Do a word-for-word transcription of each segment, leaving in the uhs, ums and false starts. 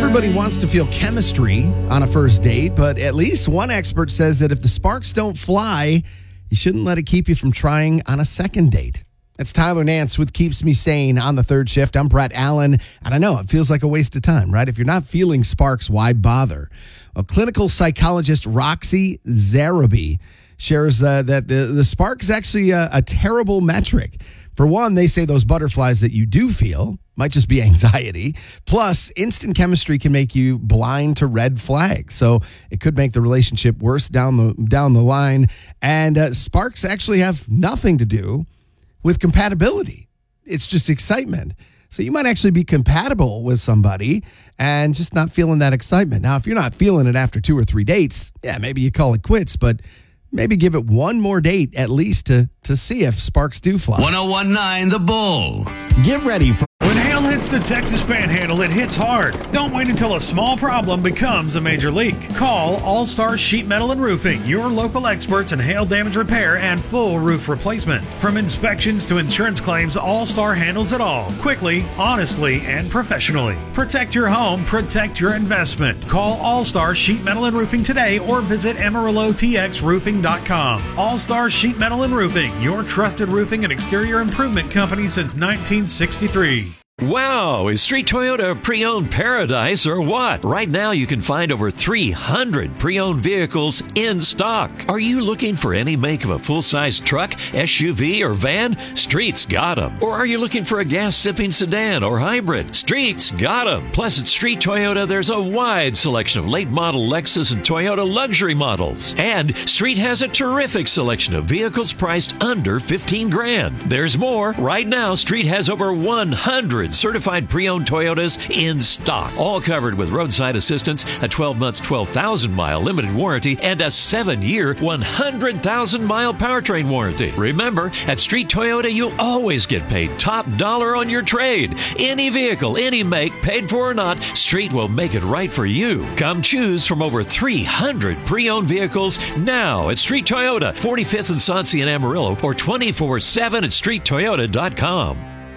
Everybody wants to feel chemistry on a first date, but at least one expert says that if the sparks don't fly, you shouldn't let it keep you from trying on a second date. That's Tyler Nance with Keeps Me Sane on the third shift. I'm Brett Allen, and I know it feels like a waste of time, right? If you're not feeling sparks, why bother? Well, clinical psychologist Roxy Zaraby shares uh, that the, the spark is actually a, a terrible metric. For one, they say those butterflies that you do feel might just be anxiety. Plus, instant chemistry can make you blind to red flags. So it could make the relationship worse down the down the line. And uh, sparks actually have nothing to do with compatibility. It's just excitement. So you might actually be compatible with somebody and just not feeling that excitement. Now, if you're not feeling it after two or three dates, yeah, maybe you call it quits, but maybe give it one more date at least to, to see if sparks do fly. one oh one point nine The Bull. Get ready for... When hail hits the Texas Panhandle, it hits hard. Don't wait until a small problem becomes a major leak. Call All-Star Sheet Metal and Roofing, your local experts in hail damage repair and full roof replacement. From inspections to insurance claims, All-Star handles it all. Quickly, honestly, and professionally. Protect your home, protect your investment. Call All-Star Sheet Metal and Roofing today or visit Amarillo T X roofing dot com. All-Star Sheet Metal and Roofing, your trusted roofing and exterior improvement company since nineteen sixty-three. Wow, is Street Toyota a pre-owned paradise or what? Right now you can find over three hundred pre-owned vehicles in stock. Are you looking for any make of a full-size truck, S U V, or van? Street's got them. Or are you looking for a gas-sipping sedan or hybrid? Street's got them. Plus at Street Toyota there's a wide selection of late-model Lexus and Toyota luxury models. And Street has a terrific selection of vehicles priced under fifteen grand. There's more. Right now Street has over one hundred certified pre-owned Toyotas in stock, all covered with roadside assistance, a twelve month, twelve thousand mile limited warranty, and a seven year, one hundred thousand mile powertrain warranty. Remember, at Street Toyota, you'll always get paid top dollar on your trade. Any vehicle, any make, paid for or not, Street will make it right for you. Come choose from over three hundred pre-owned vehicles now at Street Toyota, forty-fifth and Sauncey in Amarillo, or twenty-four seven at street toyota dot com.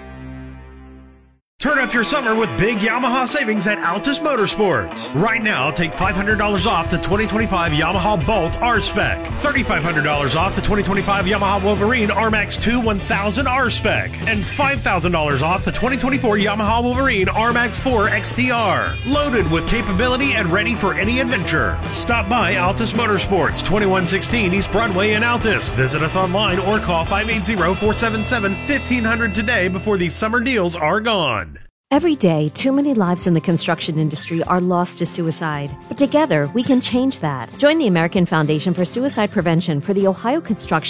Turn up your summer with big Yamaha savings at Altus Motorsports. Right now, take five hundred dollars off the twenty twenty-five Yamaha Bolt R-Spec, thirty-five hundred dollars off the twenty twenty-five Yamaha Wolverine R MAX two one thousand R-Spec, and five thousand dollars off the twenty twenty-four Yamaha Wolverine R MAX four X T R. Loaded with capability and ready for any adventure. Stop by Altus Motorsports, twenty-one sixteen East Broadway in Altus. Visit us online or call five eight zero, four seven seven, fifteen hundred today before these summer deals are gone. Every day, too many lives in the construction industry are lost to suicide. But together, we can change that. Join the American Foundation for Suicide Prevention for the Ohio Construction